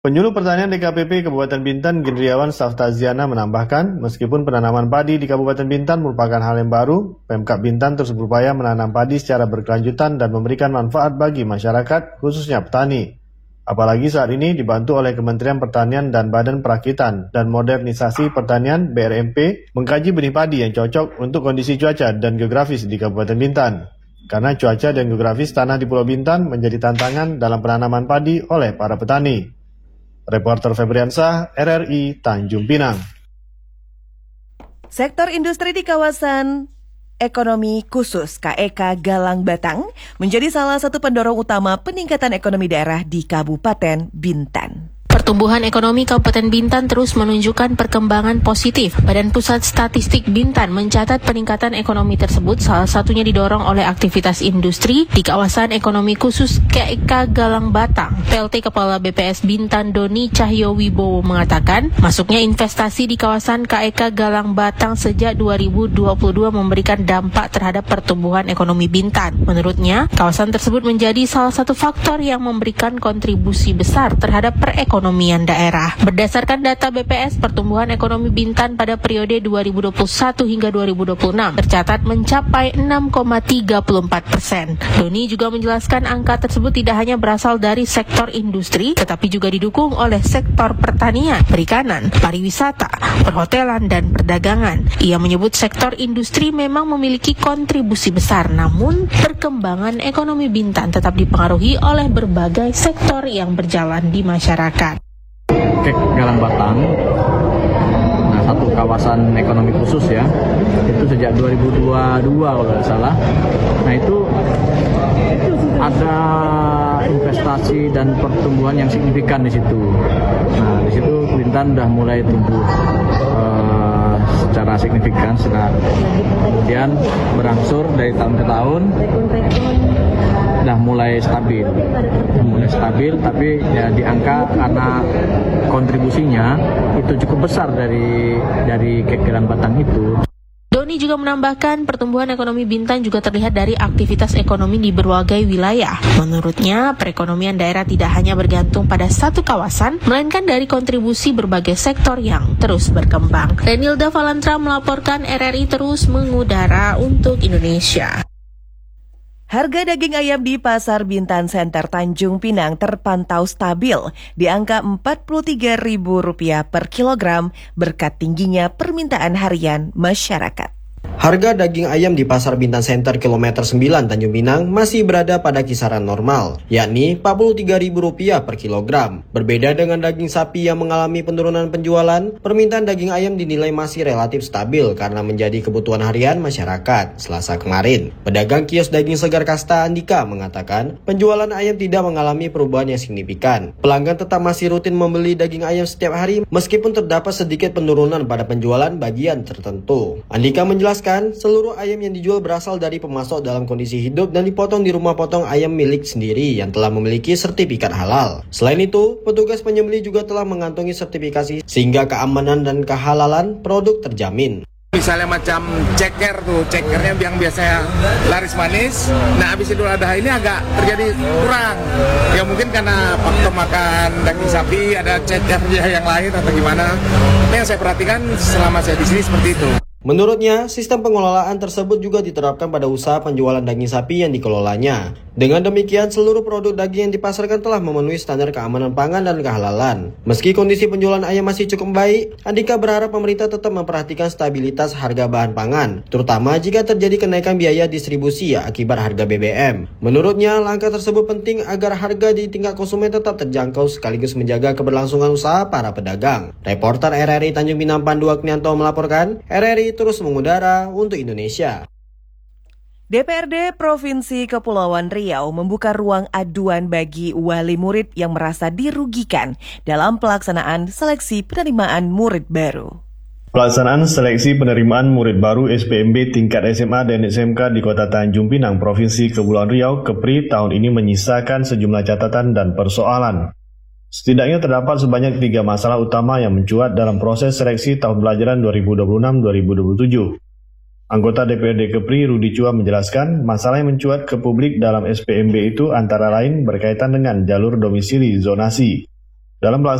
Penyuluh Pertanian DKPP Kabupaten Bintan, Gendriawan Saftaziana menambahkan, meskipun penanaman padi di Kabupaten Bintan merupakan hal yang baru, Pemkab Bintan terus berupaya menanam padi secara berkelanjutan dan memberikan manfaat bagi masyarakat, khususnya petani. Apalagi saat ini dibantu oleh Kementerian Pertanian dan Badan Perakitan dan Modernisasi Pertanian BRMP mengkaji benih padi yang cocok untuk kondisi cuaca dan geografis di Kabupaten Bintan. Karena cuaca dan geografis tanah di Pulau Bintan menjadi tantangan dalam penanaman padi oleh para petani. Reporter Febriansah, RRI Tanjung Pinang. Sektor industri di kawasan ekonomi khusus KEK Galang Batang menjadi salah satu pendorong utama peningkatan ekonomi daerah di Kabupaten Bintan. Pertumbuhan ekonomi Kabupaten Bintan terus menunjukkan perkembangan positif. Badan Pusat Statistik Bintan mencatat peningkatan ekonomi tersebut salah satunya didorong oleh aktivitas industri di kawasan ekonomi khusus KEK Galang Batang. PLT Kepala BPS Bintan Doni Cahyo Wibowo mengatakan, masuknya investasi di kawasan KEK Galang Batang sejak 2022 memberikan dampak terhadap pertumbuhan ekonomi Bintan. Menurutnya, kawasan tersebut menjadi salah satu faktor yang memberikan kontribusi besar terhadap perekonomian daerah. Berdasarkan data BPS, pertumbuhan ekonomi Bintan pada periode 2021 hingga 2026 tercatat mencapai 6,34%. Doni juga menjelaskan angka tersebut tidak hanya berasal dari sektor industri, tetapi juga didukung oleh sektor pertanian, perikanan, pariwisata, perhotelan, dan perdagangan. Ia menyebut sektor industri memang memiliki kontribusi besar, namun perkembangan ekonomi Bintan tetap dipengaruhi oleh berbagai sektor yang berjalan di masyarakat. KEK Galang Batang, nah satu kawasan ekonomi khusus ya, itu sejak 2022 kalau tidak salah. Nah itu ada investasi dan pertumbuhan yang signifikan di situ. Nah di situ Bintan udah mulai tumbuh secara signifikan, kemudian berangsur dari tahun ke tahun udah mulai stabil, tapi ya di angka karena kontribusinya itu cukup besar dari KEK Galang Batang itu. Doni juga menambahkan pertumbuhan ekonomi Bintan juga terlihat dari aktivitas ekonomi di berbagai wilayah. Menurutnya, perekonomian daerah tidak hanya bergantung pada satu kawasan, melainkan dari kontribusi berbagai sektor yang terus berkembang. Renilda Valantra melaporkan, RRI terus mengudara untuk Indonesia. Harga daging ayam di Pasar Bintan Center Tanjung Pinang terpantau stabil di angka Rp43.000 per kilogram berkat tingginya permintaan harian masyarakat. Harga daging ayam di Pasar Bintan Center kilometer 9 Tanjung Pinang masih berada pada kisaran normal, yakni Rp43.000 per kilogram. Berbeda dengan daging sapi yang mengalami penurunan penjualan, permintaan daging ayam dinilai masih relatif stabil karena menjadi kebutuhan harian masyarakat. Selasa kemarin, pedagang kios daging segar Kasta Andika mengatakan penjualan ayam tidak mengalami perubahan yang signifikan. Pelanggan tetap masih rutin membeli daging ayam setiap hari meskipun terdapat sedikit penurunan pada penjualan bagian tertentu. Andika menjelaskan seluruh ayam yang dijual berasal dari pemasok dalam kondisi hidup dan dipotong di rumah potong ayam milik sendiri yang telah memiliki sertifikat halal. Selain itu, petugas penyembelih juga telah mengantongi sertifikasi sehingga keamanan dan kehalalan produk terjamin. Misalnya macam cekernya yang biasanya laris manis, nah habis Idul Adha ini agak terjadi kurang. Ya mungkin karena faktor makan daging sapi, ada cekernya yang lain atau gimana. Ini yang saya perhatikan selama saya di sini seperti itu. Menurutnya, sistem pengelolaan tersebut juga diterapkan pada usaha penjualan daging sapi yang dikelolanya. Dengan demikian, seluruh produk daging yang dipasarkan telah memenuhi standar keamanan pangan dan kehalalan. Meski kondisi penjualan ayam masih cukup baik, Andika berharap pemerintah tetap memperhatikan stabilitas harga bahan pangan, terutama jika terjadi kenaikan biaya distribusi akibat harga BBM. Menurutnya, langkah tersebut penting agar harga di tingkat konsumen tetap terjangkau sekaligus menjaga keberlangsungan usaha para pedagang. Reporter RRI Tanjung Pinang Pandu Aknianto melaporkan, RRI terus mengudara untuk Indonesia. DPRD Provinsi Kepulauan Riau membuka ruang aduan bagi wali murid yang merasa dirugikan dalam pelaksanaan seleksi penerimaan murid baru. Pelaksanaan seleksi penerimaan murid baru SPMB tingkat SMA dan SMK di Kota Tanjung Pinang, Provinsi Kepulauan Riau, Kepri, tahun ini menyisakan sejumlah catatan dan persoalan. Setidaknya terdapat sebanyak 3 masalah utama yang mencuat dalam proses seleksi tahun pelajaran 2026-2027. Anggota DPRD Kepri Rudi Chua menjelaskan masalah yang mencuat ke publik dalam SPMB itu antara lain berkaitan dengan jalur domisili zonasi. Dalam